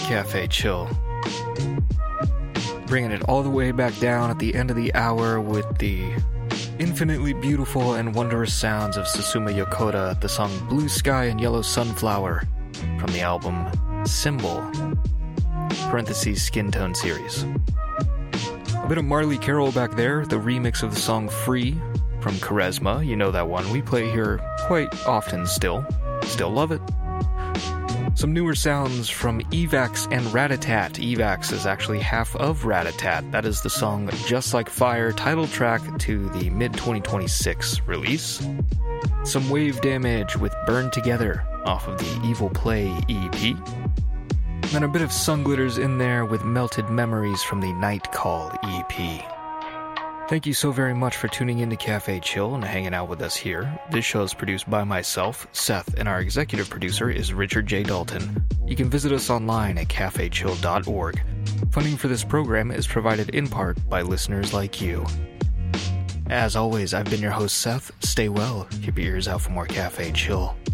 Cafe Chill. Bringing it all the way back down at the end of the hour with the infinitely beautiful and wondrous sounds of Susumu Yokota, the song Blue Sky and Yellow Sunflower from the album Symbol, parentheses Skin Tone Series. A bit of Marley Carroll back there, the remix of the song Free from Charisma. You know that one. We play here quite often still. Still love it. Some newer sounds from Evax and Ratatat. Evax is actually half of Ratatat. That is the song Just Like Fire, title track to the mid-2026 release. Some Wave Damage with Burn Together off of the Evil Play EP. And a bit of Sunglitters in there with Melted Memories from the Night Call EP. Thank you so very much for tuning in to Cafe Chill and hanging out with us here. This show is produced by myself, Seth, and our executive producer is Richard J. Dalton. You can visit us online at cafechill.org. Funding for this program is provided in part by listeners like you. As always, I've been your host, Seth. Stay well. Keep your ears out for more Cafe Chill.